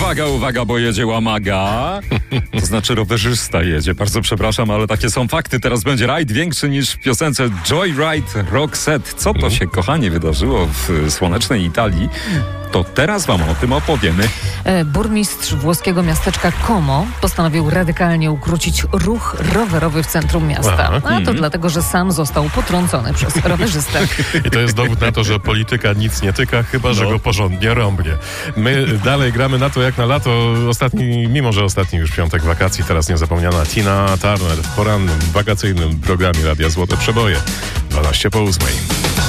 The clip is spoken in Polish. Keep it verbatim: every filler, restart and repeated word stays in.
Uwaga, uwaga, bo jedzie łamaga. To znaczy rowerzysta jedzie. Bardzo przepraszam, ale takie są fakty. Teraz będzie rajd większy niż w piosence Joyride Roxette. Co to się, kochanie, wydarzyło w słonecznej Italii? To teraz wam o tym opowiemy. Burmistrz włoskiego miasteczka Como postanowił radykalnie ukrócić ruch rowerowy w centrum miasta. Aha. A to Mhm. dlatego, że sam został potrącony przez rowerzystę. I to jest dowód na to, że polityka nic nie tyka, chyba że No. go porządnie rąbnie. My dalej gramy na to jak na lato. Ostatni, mimo że ostatni już piątek wakacji, teraz niezapomniana Tina Turner w porannym, wakacyjnym programie Radia Złote Przeboje. dwanaście po ósmej.